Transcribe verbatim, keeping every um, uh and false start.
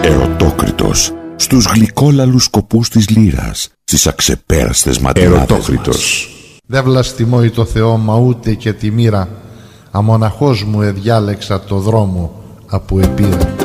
Ερωτόκριτος, στους γλυκόλαλους σκοπούς της λύρας, στις αξεπέραστες ματινάδες Ερωτόκριτος. Δεν βλαστημώ το Θεό μα ούτε και τη μοίρα, αμοναχός μου εδιάλεξα το δρόμο από επήρα.